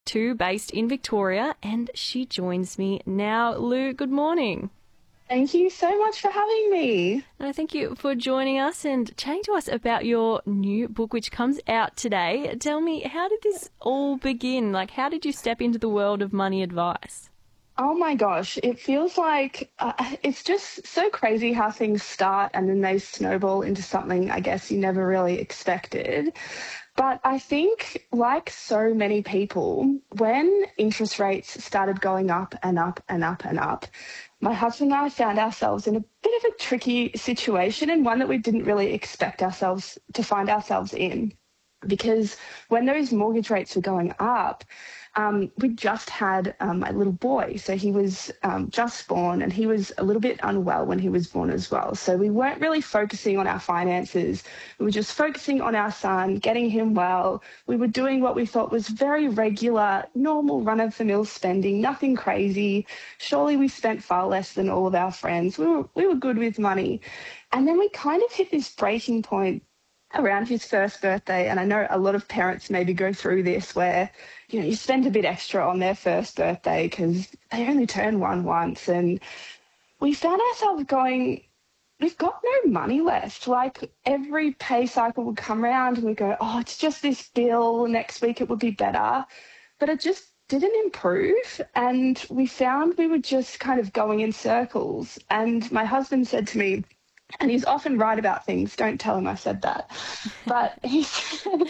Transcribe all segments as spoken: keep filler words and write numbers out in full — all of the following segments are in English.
Two, based in Victoria, and she joins me now. Lou, good morning. Thank you so much for having me. And thank you for joining us and chatting to us about your new book, which comes out today. Tell me, how did this all begin? Like, how did you step into the world of money advice? Oh my gosh, it feels like uh, it's just so crazy how things start and then they snowball into something I guess you never really expected. But I think, like so many people, when interest rates started going up and up and up and up, my husband and I found ourselves in a bit of a tricky situation and one that we didn't really expect ourselves to find ourselves in. Because when those mortgage rates were going up, um, we just had um, a little boy. So he was um, just born and he was a little bit unwell when he was born as well. So we weren't really focusing on our finances. We were just focusing on our son, getting him well. We were doing what we thought was very regular, normal run-of-the-mill spending, nothing crazy. Surely we spent far less than all of our friends. We were, we were good with money. And then we kind of hit this breaking point around his first birthday. And I know a lot of parents maybe go through this where, you know, you spend a bit extra on their first birthday because they only turn one once. And we found ourselves going, we've got no money left. Like every pay cycle would come around and we go, oh, it's just this bill. Next week it would be better. But it just didn't improve. And we found we were just kind of going in circles. And my husband said to me, and he's often right about things. Don't tell him I said that. But he said,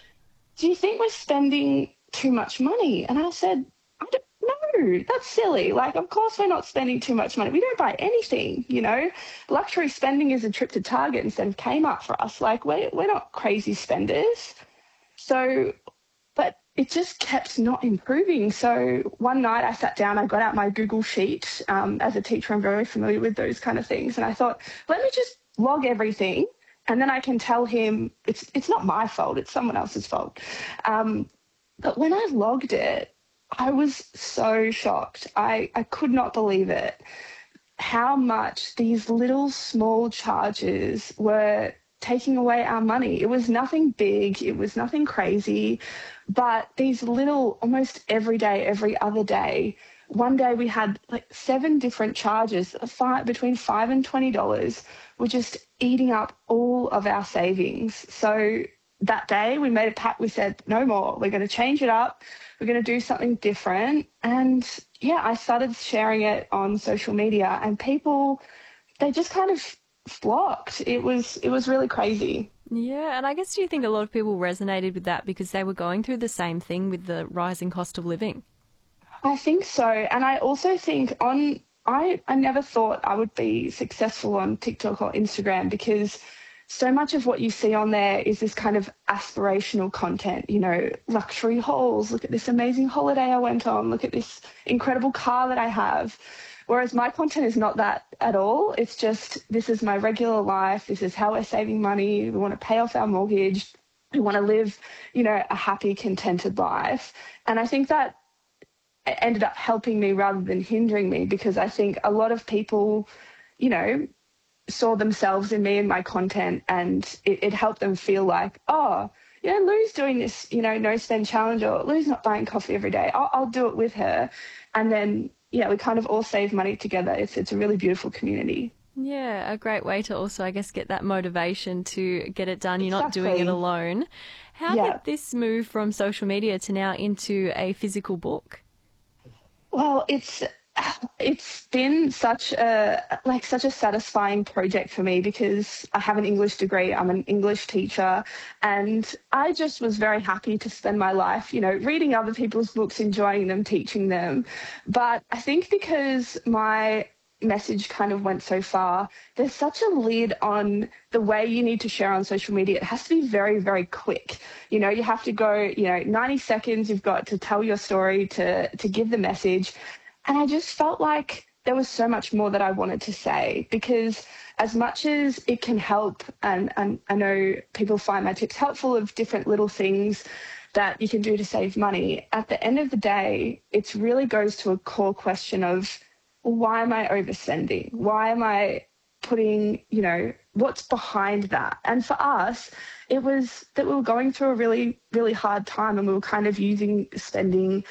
do you think we're spending too much money? And I said, I don't know. That's silly. Like, of course we're not spending too much money. We don't buy anything, you know. Luxury spending is a trip to Target instead of Kmart for us. Like, we're, we're not crazy spenders. So, but it just kept not improving. So one night I sat down, I got out my Google Sheet. Um, as a teacher, I'm very familiar with those kind of things. And I thought, let me just log everything and then I can tell him it's it's not my fault, it's someone else's fault. Um, but when I logged it, I was so shocked. I, I could not believe it. How much these little small charges were taking away our money. It was nothing big, it was nothing crazy, but these little, almost every day, every other day, one day we had like seven different charges, five, between five and twenty dollars, were just eating up all of our savings. So that day we made a pact. We said, no more. We're going to change it up. We're going to do something different. And yeah, I started sharing it on social media, and people, they just kind of flocked. It was it was really crazy. Yeah, and I guess do you think a lot of people resonated with that because they were going through the same thing with the rising cost of living? I think so. And I also think on I I never thought I would be successful on TikTok or Instagram because so much of what you see on there is this kind of aspirational content, you know, luxury hauls. Look at this amazing holiday I went on. Look at this incredible car that I have. Whereas my content is not that at all. It's just, this is my regular life. This is how we're saving money. We want to pay off our mortgage. We want to live, you know, a happy, contented life. And I think that ended up helping me rather than hindering me, because I think a lot of people, you know, saw themselves in me and my content, and it, it helped them feel like, oh, you know, Lou's doing this, you know, no spend challenge, or Lou's not buying coffee every day. I'll, I'll do it with her. And then, yeah, we kind of all save money together. It's it's a really beautiful community. Yeah, a great way to also, I guess, get that motivation to get it done. You're not doing it Exactly. alone. How did Yeah. this move from social media to now into a physical book? Well, it's it's been such a like such a satisfying project for me because I have an English degree. I'm an English teacher, and I just was very happy to spend my life, you know, reading other people's books, enjoying them, teaching them. But I think because my message kind of went so far, there's such a lid on the way you need to share on social media. It has to be very, very quick. You know, you have to go, you know, ninety seconds, you've got to tell your story, to to give the message. And I just felt like there was so much more that I wanted to say, because as much as it can help, and, and I know people find my tips helpful of different little things that you can do to save money, at the end of the day, it really goes to a core question of, why am I overspending? Why am I putting, you know, what's behind that? And for us, it was that we were going through a really, really hard time, and we were kind of using spending